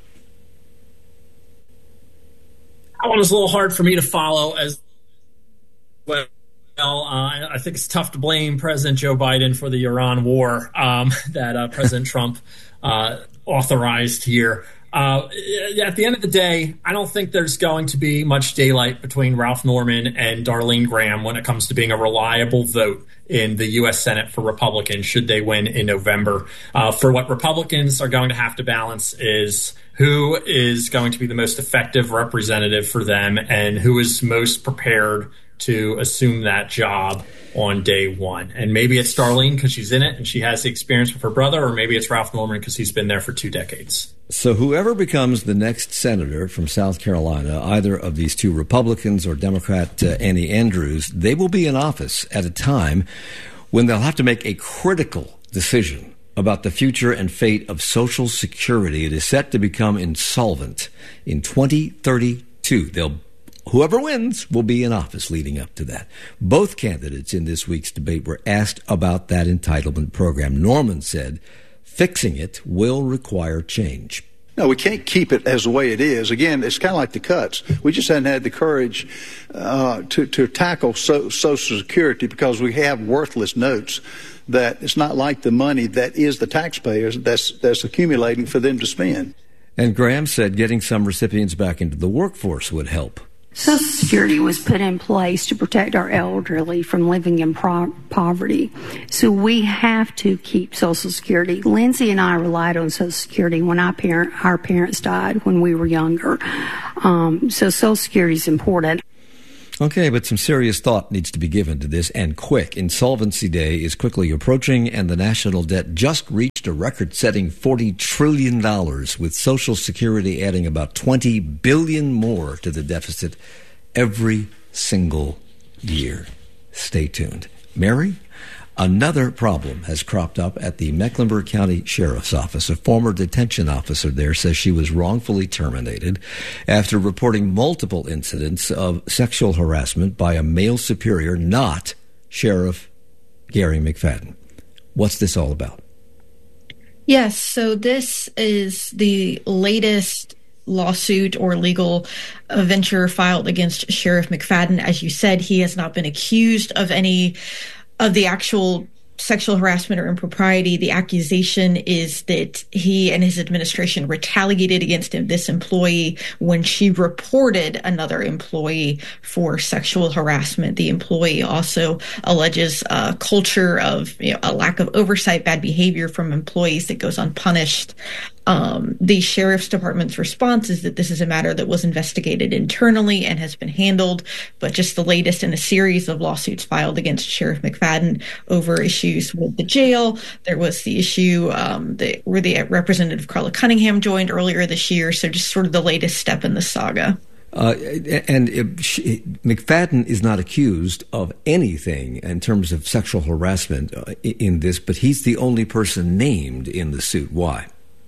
Speaker 20: That one was a little hard for me to follow as well. I think it's tough to blame President Joe Biden for the Iran war that President Trump authorized here. At the end of the day, I don't think there's going to be much daylight between Ralph Norman and Darlene Graham when it comes to being a reliable vote in the U.S. Senate for Republicans should they win in November. For what Republicans are going to have to balance is who is going to be the most effective representative for them and who is most prepared to assume that job on day one. And maybe it's Darlene because she's in it and she has the experience with her brother, or maybe it's Ralph Norman because he's been there for 2 decades.
Speaker 1: So whoever becomes the next senator from South Carolina, either of these two Republicans or Democrat Annie Andrews, they will be in office at a time when they'll have to make a critical decision about the future and fate of Social Security. It is set to become insolvent in 2032. Whoever wins will be in office leading up to that. Both candidates in this week's debate were asked about that entitlement program. Norman said fixing it will require change.
Speaker 16: No, we can't keep it as the way it is. Again, it's kind of like the cuts. We just hadn't had the courage to tackle Social Security because we have worthless notes that it's not like the money that is the taxpayers that's accumulating for them to spend.
Speaker 1: And Graham said getting some recipients back into the workforce would help.
Speaker 11: Social Security was put in place to protect our elderly from living in poverty. So we have to keep Social Security. Lindsay and I relied on Social Security when our parents died when we were younger. So Social Security is important.
Speaker 1: Okay, but some serious thought needs to be given to this, and quick. Insolvency Day is quickly approaching, and the national debt just reached a record-setting $40 trillion, with Social Security adding about $20 billion more to the deficit every single year. Stay tuned. Mary? Another problem has cropped up at the Mecklenburg County Sheriff's Office. A former detention officer there says she was wrongfully terminated after reporting multiple incidents of sexual harassment by a male superior, not Sheriff Gary McFadden. What's this all about?
Speaker 3: Yes, so this is the latest lawsuit or legal venture filed against Sheriff McFadden. As you said, he has not been accused of any of the actual sexual harassment or impropriety. The accusation is that he and his administration retaliated against this employee when she reported another employee for sexual harassment. The employee also alleges a culture of a lack of oversight, bad behavior from employees that goes unpunished. The sheriff's department's response is that this is a matter that was investigated internally and has been handled, but just the latest in a series of lawsuits filed against Sheriff McFadden over issues with the jail. There was the issue where the Representative Carla Cunningham joined earlier this year, so just sort of the latest step in the saga.
Speaker 1: McFadden is not accused of anything in terms of sexual harassment in this, but he's the only person named in the suit. Why?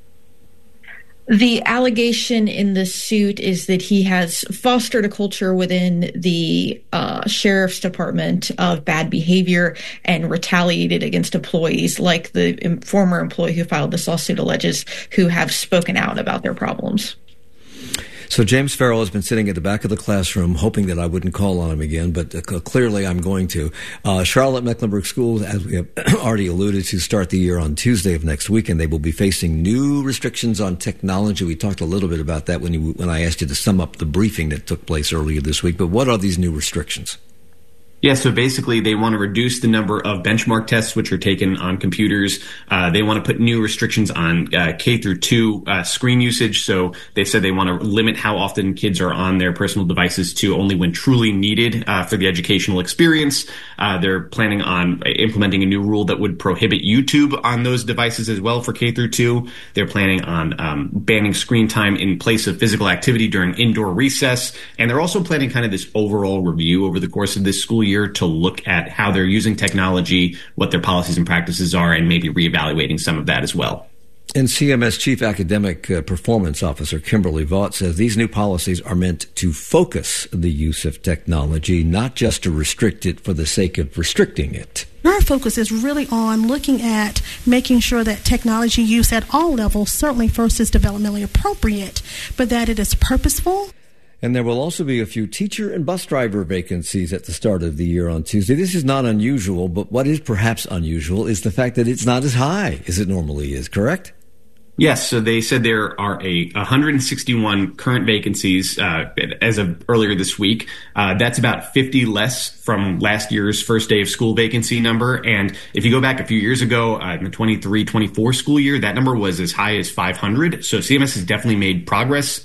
Speaker 3: The allegation in the suit is that he has fostered a culture within the sheriff's department of bad behavior and retaliated against employees like the former employee who filed this lawsuit alleges, who have spoken out about their problems.
Speaker 1: So James Farrell has been sitting at the back of the classroom hoping that I wouldn't call on him again, but clearly I'm going to. Charlotte Mecklenburg Schools, as we have already alluded to, start the year on Tuesday of next week, and they will be facing new restrictions on technology. We talked a little bit about that when I asked you to sum up the briefing that took place earlier this week, but what are these new restrictions?
Speaker 17: Yeah, so basically they want to reduce the number of benchmark tests which are taken on computers. They want to put new restrictions on K through 2 screen usage. So they said they want to limit how often kids are on their personal devices to only when truly needed for the educational experience. They're planning on implementing a new rule that would prohibit YouTube on those devices as well for K through 2. They're planning on banning screen time in place of physical activity during indoor recess. And they're also planning kind of this overall review over the course of this school year to look at how they're using technology, what their policies and practices are, and maybe reevaluating some of that as well.
Speaker 1: And CMS Chief Academic Performance Officer Kimberly Vaught says these new policies are meant to focus the use of technology, not just to restrict it for the sake of restricting it.
Speaker 12: Our focus is really on looking at making sure that technology use at all levels, certainly first is developmentally appropriate, but that it is purposeful.
Speaker 1: And there will also be a few teacher and bus driver vacancies at the start of the year on Tuesday. This is not unusual, but what is perhaps unusual is the fact that it's not as high as it normally is, correct?
Speaker 17: Yes, so they said there are 161 current vacancies as of earlier this week. That's about 50 less from last year's first day of school vacancy number. And if you go back a few years ago, in the 23-24 school year, that number was as high as 500. So CMS has definitely made progress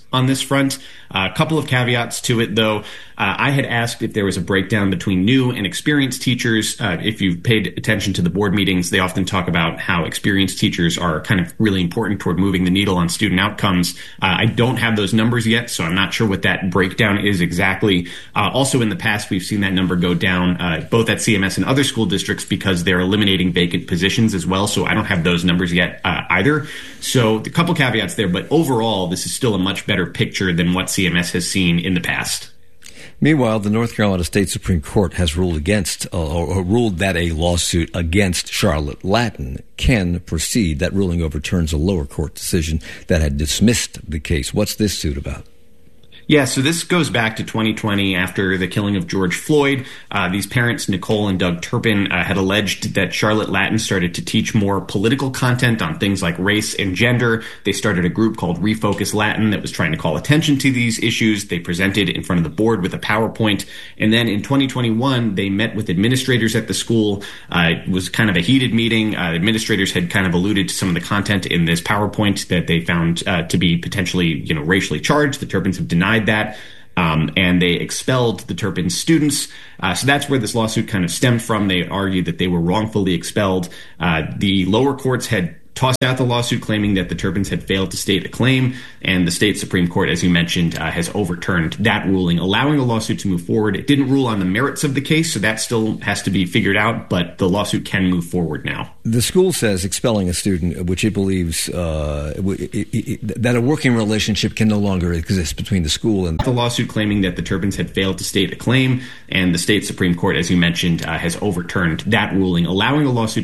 Speaker 17: on this front. A couple of caveats to it, though. I had asked if there was a breakdown between new and experienced teachers. If you've paid attention to the board meetings, they often talk about how experienced teachers are kind of really important toward moving the needle on student outcomes. I don't have those numbers yet, so I'm not sure what that breakdown is exactly. Also, in the past, we've seen that number go down both at CMS and other school districts because they're eliminating vacant positions as well, so I don't have those numbers yet either. So a couple caveats there, but overall, this is still a much better picture than what CMS has seen in the past.
Speaker 1: Meanwhile, the North Carolina State Supreme Court has ruled against, or ruled that a lawsuit against Charlotte Lattin can proceed. That ruling overturns a lower court decision that had dismissed the case. What's this suit about?
Speaker 17: Yeah, so this goes back to 2020 after the killing of George Floyd. These parents, Nicole and Doug Turpin, had alleged that Charlotte Lattin started to teach more political content on things like race and gender. They started a group called Refocus Latin that was trying to call attention to these issues. They presented in front of the board with a PowerPoint. And then in 2021, they met with administrators at the school. It was kind of a heated meeting. Administrators had kind of alluded to some of the content in this PowerPoint that they found to be potentially, racially charged. The Turpins have denied that, and they expelled the Turpin students. So that's where this lawsuit kind of stemmed from. They argued that they were wrongfully expelled. The lower courts had tossed out the lawsuit, claiming that the Turpins had failed to state a claim, and the state Supreme Court, as you mentioned, has overturned that ruling, allowing the lawsuit to move forward. It didn't rule on the merits of the case, so that still has to be figured out, but the lawsuit can move forward now.
Speaker 1: The school says expelling a student, which it believes that a working relationship can no longer exist between the school and
Speaker 17: the lawsuit, claiming that the Turpins had failed to state a claim, and the state Supreme Court, as you mentioned, has overturned that ruling, allowing the lawsuit